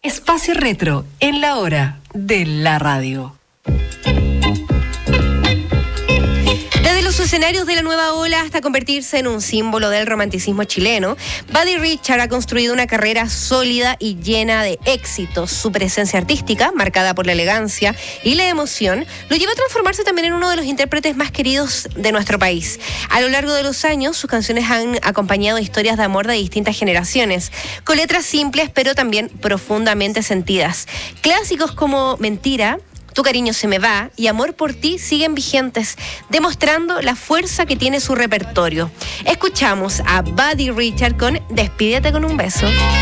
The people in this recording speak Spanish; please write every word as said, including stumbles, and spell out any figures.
Espacio Retro, en la hora de la radio. Desde los escenarios de la nueva ola hasta convertirse en un símbolo del romanticismo chileno, Buddy Richard ha construido una carrera sólida y llena de éxitos. Su presencia artística, marcada por la elegancia y la emoción, lo lleva a transformarse también en uno de los intérpretes más queridos de nuestro país. A lo largo de los años, sus canciones han acompañado historias de amor de distintas generaciones, con letras simples pero también profundamente sentidas. Clásicos como Mentira, Tu cariño se me va y Amor por ti siguen vigentes, demostrando la fuerza que tiene su repertorio. Escuchamos a Buddy Richard con Despídete con un beso.